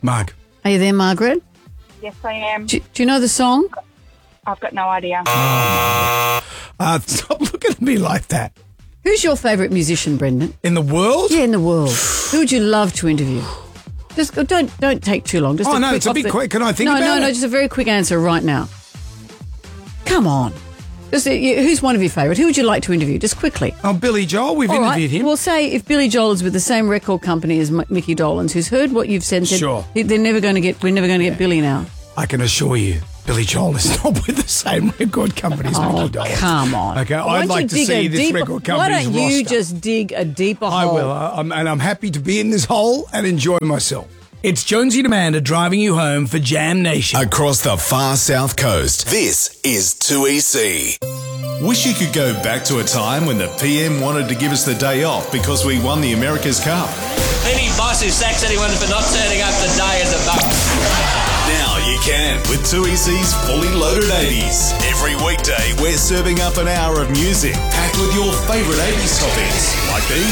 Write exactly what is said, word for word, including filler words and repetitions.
Mark. Are you there, Margaret? Yes, I am. Do, do you know the song? I've got no idea. Uh, stop looking at me like that. Who's your favourite musician, Brendan? In the world? Yeah, in the world. Who would you love to interview? Just don't don't take too long. Just Oh, a no, quick it's a off bit the- quick. Can I think no, about No, no, it? no, just a very quick answer right now. Come on. Just, uh, you- who's one of your favourite? Who would you like to interview? Just quickly. Oh, Billy Joel. We've All right. interviewed him. Well, say if Billy Joel is with the same record company as M- Mickey Dolenz, who's heard what you've said, and said Sure. "He- they're never going to get. We're never going to get Billy now. I can assure you, Billy Joel is not with the same record company as Oh, Mickey Dolenz. come on. Okay, Why I'd don't like you to dig see a this deeper- record Why company's don't you roster. just dig a deeper I hole? will, I- I'm, and I'm happy to be in this hole and enjoy myself. It's Jonesy and Amanda driving you home for Jam Nation. Across the far south coast, this is two E C. Wish you could go back to a time when the P M wanted to give us the day off because we won the America's Cup. Any boss who sacks anyone for not turning up the day is a bum. Now you can with two E C's Fully Loaded eighties. Every weekday, we're serving up an hour of music packed with your favourite eighties topics like these.